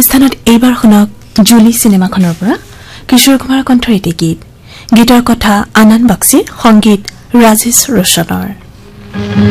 স্থানত এইবাৰ শুনক জুলি চিনেমাখনৰ পৰা কিশোৰ কুমাৰৰ কণ্ঠৰ এটি গীত গীতৰ কথা আনন্দ বক্সিৰ সংগীত ৰাজেশ ৰোশনৰ